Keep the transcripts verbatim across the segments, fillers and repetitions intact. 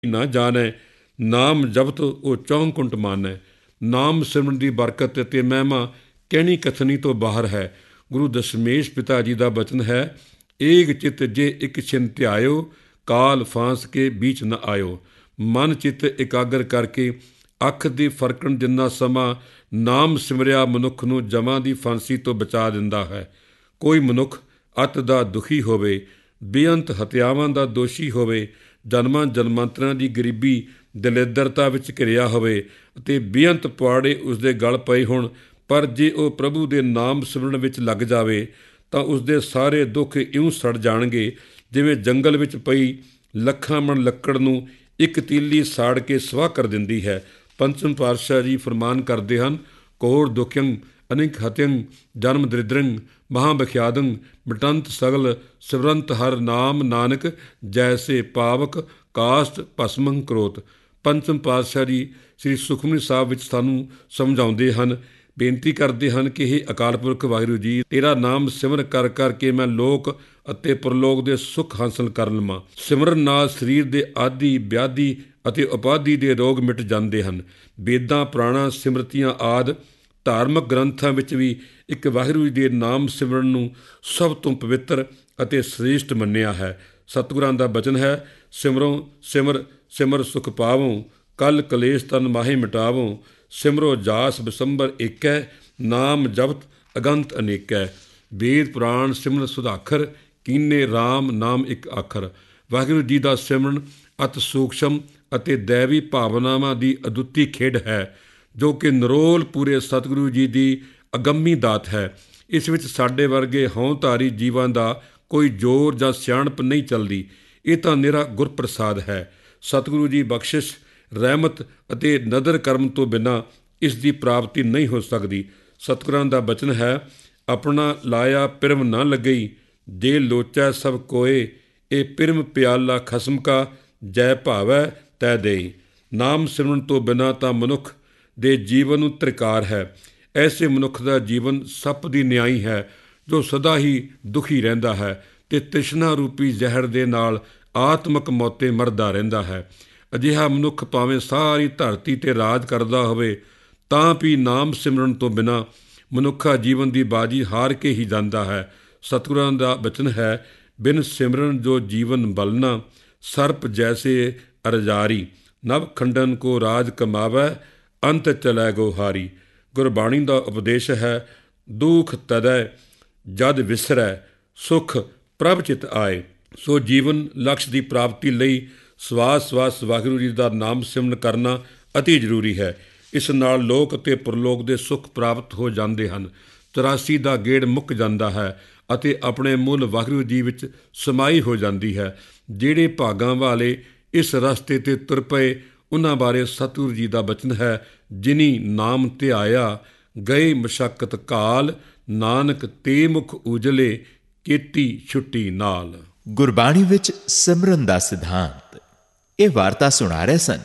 ਨਾ ਜਾਣੈ, ਨਾਮ ਜਪਤ ਉਹ ਚੌਂਕੁੰਟ ਮਾਨੈ। ਨਾਮ ਸਿਮਰਨ ਦੀ ਬਰਕਤ ਅਤੇ ਮਹਿਮਾ ਕਹਿਣੀ ਕਥਨੀ ਤੋਂ ਬਾਹਰ ਹੈ। ਗੁਰੂ ਦਸ਼ਮੇਸ਼ ਪਿਤਾ ਜੀ ਦਾ ਬਚਨ ਹੈ, ਏਕ ਚਿਤ ਜੇ ਇੱਕ ਛਿਨ ਧਿਆਇਓ, ਕਾਲ ਫਾਂਸ ਕੇ ਬੀਚ ਨ ਆਇਓ। ਮਨ ਚਿੱਤ ਇਕਾਗਰ ਕਰਕੇ ਅੱਖ ਦੀ ਫਰਕਣ ਜਿੰਨਾ ਸਮਾਂ ਨਾਮ ਸਿਮਰਿਆ ਮਨੁੱਖ ਨੂੰ ਜਮਾਂ ਦੀ ਫਾਂਸੀ ਤੋਂ ਬਚਾ ਦਿੰਦਾ ਹੈ। ਕੋਈ ਮਨੁੱਖ ਅੱਤ ਦਾ ਦੁਖੀ ਹੋਵੇ, ਬੇਅੰਤ ਹਤਿਆਵਾਂ ਦਾ ਦੋਸ਼ੀ ਹੋਵੇ, ਜਨਮਾਂ ਜਨਮਾਂਤਰਾਂ ਦੀ ਗਰੀਬੀ ਦਲਿੱਦਰਤਾ ਵਿੱਚ ਘਿਰਿਆ ਹੋਵੇ ਅਤੇ ਬੇਅੰਤ ਪੁਆੜੇ ਉਸਦੇ ਗਲ ਪਏ ਹੋਣ, ਪਰ ਜੇ ਉਹ ਪ੍ਰਭੂ ਦੇ ਨਾਮ ਸਿਮਰਨ ਵਿੱਚ ਲੱਗ ਜਾਵੇ ਤਾਂ ਉਸਦੇ ਸਾਰੇ ਦੁੱਖ ਇਉਂ ਸੜ ਜਾਣਗੇ ਜਿਵੇਂ ਜੰਗਲ ਵਿੱਚ ਪਈ ਲੱਖਾਂ ਮਣ ਲੱਕੜ ਨੂੰ ਇੱਕ ਤੀਲੀ ਸਾੜ ਕੇ ਸਵਾਹ ਕਰ ਦਿੰਦੀ ਹੈ। ਪੰਚਮ ਪਾਤਸ਼ਾਹ ਜੀ ਫਰਮਾਨ ਕਰਦੇ ਹਨ, ਕੋਰ ਦੁਖਯੰ ਅਨਿਕ ਹਤਯੰ ਜਨਮ ਦਰਿਦਰੰ ਮਹਾਬਖਿਆਦੰ ਮਿਟੰਤ ਸਗਲ ਸਿਮਰੰਤ ਹਰ ਨਾਮ ਨਾਨਕ ਜੈਸੇ ਪਾਵਕ ਕਾਸ਼ਟ ਭਸਮੰ ਕਰੋਤ। ਪੰਚਮ ਪਾਤਸ਼ਾਹ ਜੀ ਸ੍ਰੀ ਸੁਖਮਨੀ ਸਾਹਿਬ ਵਿੱਚ ਸਾਨੂੰ ਸਮਝਾਉਂਦੇ ਹਨ, ਬੇਨਤੀ ਕਰਦੇ ਹਨ ਕਿ ਇਹ ਅਕਾਲ ਪੁਰਖ ਵਾਹਿਗੁਰੂ ਜੀ, ਤੇਰਾ ਨਾਮ ਸਿਮਰ ਕਰ ਕਰਕੇ ਮੈਂ ਲੋਕ ਅਤੇ ਪਰਲੋਕ ਦੇ ਸੁੱਖ ਹਾਸਲ ਕਰ ਲਵਾਂ। ਸਿਮਰਨ ਨਾਲ ਸਰੀਰ ਦੇ ਆਦਿ ਵਿਆਧੀ ਅਤੇ ਉਪਾਧੀ ਦੇ ਰੋਗ ਮਿਟ ਜਾਂਦੇ ਹਨ। ਵੇਦਾਂ ਪੁਰਾਣਾਂ ਸਿਮਰਤੀਆਂ ਆਦਿ ਧਾਰਮਿਕ ਗ੍ਰੰਥਾਂ ਵਿੱਚ ਵੀ ਇੱਕ ਵਾਹਿਗੁਰੂ ਜੀ ਦੇ ਨਾਮ ਸਿਮਰਨ ਨੂੰ ਸਭ ਤੋਂ ਪਵਿੱਤਰ ਅਤੇ ਸ੍ਰੇਸ਼ਟ ਮੰਨਿਆ ਹੈ। ਸਤਿਗੁਰਾਂ ਦਾ ਬਚਨ ਹੈ, ਸਿਮਰੋ ਸਿਮਰ ਸਿਮਰ ਸੁਖ ਪਾਵੋਂ, ਕਲ ਕਲੇਸ਼ ਤਨ ਮਾਹੇ ਮਿਟਾਵੋਂ। ਸਿਮਰੋ ਜਾਸ ਬਿਸੰਬਰ ਏਕੈ, ਨਾਮ ਜਪਤ ਅਗੰਤ ਅਨੇਕੈ। ਵੇਦ ਪੁਰਾਣ ਸਿਮਰਨ ਸੁਧਾਖਰ, ਕੀਨੇ ਰਾਮ ਨਾਮ ਇੱਕ ਆਖਰ। ਵਾਹਿਗੁਰੂ ਜੀ ਦਾ ਸਿਮਰਨ ਅਤ ਸੂਖਸ਼ਮ ਅਤੇ ਦੈਵੀ ਭਾਵਨਾਵਾਂ ਦੀ ਅਦੁੱਤੀ ਖੇਡ ਹੈ, ਜੋ ਕਿ ਨਿਰੋਲ ਪੂਰੇ ਸਤਿਗੁਰੂ ਜੀ ਦੀ ਅਗੰਮੀ ਦਾਤ ਹੈ। ਇਸ ਵਿੱਚ ਸਾਡੇ ਵਰਗੇ ਹਉਂ-ਧਾਰੀ ਜੀਵਾਂ ਦਾ ਕੋਈ ਜ਼ੋਰ ਜਾਂ ਸਿਆਣਪ ਨਹੀਂ ਚੱਲਦੀ, ਇਹ ਤਾਂ ਨਿਰਾ ਗੁਰਪ੍ਰਸਾਦ ਹੈ। ਸਤਿਗੁਰੂ ਜੀ ਬਖਸ਼ਿਸ਼, ਰਹਿਮਤ ਅਤੇ ਨਦਰ ਕਰਮ ਤੋਂ ਬਿਨਾਂ ਇਸ ਦੀ ਪ੍ਰਾਪਤੀ ਨਹੀਂ ਹੋ ਸਕਦੀ। ਸਤਿਗੁਰਾਂ ਦਾ ਬਚਨ ਹੈ, ਆਪਣਾ ਲਾਇਆ ਪਿਰਮ ਨਾ ਲੱਗਈ, ਜੇ ਲੋਚੈ ਸਭ ਕੋਏ, ਇਹ ਪਿਰਮ ਪਿਆਲਾ ਖਸਮ ਕਾ, ਜੈ ਭਾਵੈ ਤੈ ਦੇਈ। ਨਾਮ ਸਿਮਰਨ ਤੋਂ ਬਿਨਾਂ ਤਾਂ ਮਨੁੱਖ ਦੇ ਜੀਵਨ ਨੂੰ ਤ੍ਰਿਕਾਰ ਹੈ। ਐਸੇ ਮਨੁੱਖ ਦਾ ਜੀਵਨ ਸੱਪ ਦੀ ਨਿਆਈ ਹੈ, ਜੋ ਸਦਾ ਹੀ ਦੁਖੀ ਰਹਿੰਦਾ ਹੈ ਅਤੇ ਤ੍ਰਿਸ਼ਨਾ ਰੂਪੀ ਜ਼ਹਿਰ ਦੇ ਨਾਲ ਆਤਮਕ ਮੌਤੇ ਮਰਦਾ ਰਹਿੰਦਾ ਹੈ। ਅਜਿਹਾ ਮਨੁੱਖ ਭਾਵੇਂ ਸਾਰੀ ਧਰਤੀ 'ਤੇ ਰਾਜ ਕਰਦਾ ਹੋਵੇ, ਤਾਂ ਵੀ ਨਾਮ ਸਿਮਰਨ ਤੋਂ ਬਿਨਾਂ ਮਨੁੱਖਾ ਜੀਵਨ ਦੀ ਬਾਜੀ ਹਾਰ ਕੇ ਹੀ ਜਾਂਦਾ ਹੈ। ਸਤਿਗੁਰਾਂ ਦਾ ਬਚਨ ਹੈ, ਬਿਨ ਸਿਮਰਨ ਜੋ ਜੀਵਨ ਬਲਨਾ, ਸਰਪ ਜੈਸੇ ਅਰਜਾਰੀ, ਨਵ ਖੰਡਨ ਕੋ ਰਾਜ ਕਮਾਵੈ, ਅੰਤ ਚਲੈ ਗੋ ਹਾਰੀ। ਗੁਰਬਾਣੀ ਦਾ ਉਪਦੇਸ਼ ਹੈ, ਦੁਖ ਤਦੈ ਜਦ ਵਿਸਰੈ, ਸੁਖ ਪ੍ਰਭ ਚਿਤ ਆਏ। ਸੋ ਜੀਵਨ ਲਕਸ਼ ਦੀ ਪ੍ਰਾਪਤੀ ਲਈ ਸਵਾਸ ਸਵਾਸ ਵਾਹਿਗੁਰੂ ਜੀ ਦਾ ਨਾਮ ਸਿਮਰਨ ਕਰਨਾ ਅਤੀ ਜ਼ਰੂਰੀ ਹੈ। ਇਸ ਨਾਲ ਲੋਕ ਅਤੇ ਪਰਲੋਕ ਦੇ ਸੁੱਖ ਪ੍ਰਾਪਤ ਹੋ ਜਾਂਦੇ ਹਨ। ਚੁਰਾਸੀ ਦਾ ਗੇੜ ਮੁੱਕ ਜਾਂਦਾ ਹੈ ਅਤੇ ਆਪਣੇ ਮੁੱਲ ਵਾਹਿਗੁਰੂ ਜੀ ਵਿੱਚ ਸਮਾਈ ਹੋ ਜਾਂਦੀ ਹੈ। ਜਿਹੜੇ ਭਾਗਾਂ ਵਾਲੇ ਇਸ ਰਸਤੇ 'ਤੇ ਤੁਰ ਪਏ, ਉਹਨਾਂ ਬਾਰੇ ਸਤਿਗੁਰੂ ਜੀ ਦਾ ਬਚਨ ਹੈ, ਜਿਨੀ ਨਾਮ ਧਿਆਇਆ ਗਏ ਮਸ਼ੱਕਤ ਕਾਲ, ਨਾਨਕ ਤੇ ਮੁਖ ਉਜਲੇ ਕੀਤੀ ਛੁੱਟੀ ਨਾਲ। ਗੁਰਬਾਣੀ ਵਿੱਚ ਸਿਮਰਨ ਦਾ ਸਿਧਾਂਤ। ਇਹ ਵਾਰਤਾ ਸੁਣਾ ਰਹੇ ਸਨ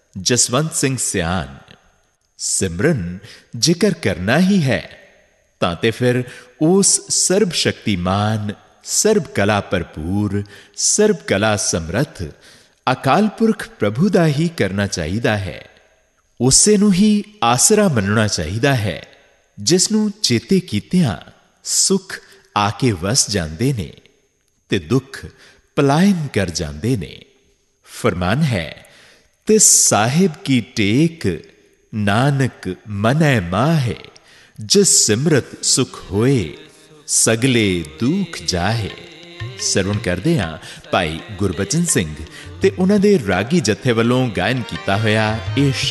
ਜਸਵੰਤ ਸਿੰਘ ਸਿਆਣ। ਸਿਮਰਨ ਜ਼ਿਕਰ ਕਰਨਾ ਹੀ ਹੈ ਤਾਂ ਤੇ ਫਿਰ ਉਸ ਸਰਬ ਸ਼ਕਤੀਮਾਨ, ਸਰਬ ਕਲਾ ਭਰਪੂਰ, ਸਰਬ ਕਲਾ ਸਮਰੱਥ ਅਕਾਲ ਪੁਰਖ ਪ੍ਰਭੂ ਦਾ ਹੀ ਕਰਨਾ ਚਾਹੀਦਾ ਹੈ। ਉਸੇ ਨੂੰ ਹੀ ਆਸਰਾ ਮੰਨਣਾ ਚਾਹੀਦਾ ਹੈ, ਜਿਸ ਨੂੰ ਚੇਤੇ ਕੀਤਿਆਂ ਸੁੱਖ ਆ ਕੇ ਵਸ ਜਾਂਦੇ ਨੇ ਤੇ ਦੁੱਖ ਪਲਾਇਨ ਕਰ ਜਾਂਦੇ ਨੇ। ਫਰਮਾਨ ਹੈ, ਤਿਸ ਸਾਹਿਬ ਕੀ ਟੇਕ, ਨਾਨਕ ਮਨੈ ਮਾਹੇ, ਜਿਸ ਸਿਮਰਤ ਸੁਖ ਹੋਏ, ਸਗਲੇ ਦੁੱਖ ਜਾਹੇ। ਸਰਵਣ ਕਰਦੇ ਹਾਂ ਭਾਈ ਗੁਰਬਚਨ ਸਿੰਘ ਤੇ ਉਹਨਾਂ ਦੇ ਰਾਗੀ ਜਥੇ ਵੱਲੋਂ ਗਾਇਨ ਕੀਤਾ ਹੋਇਆ ਇਹ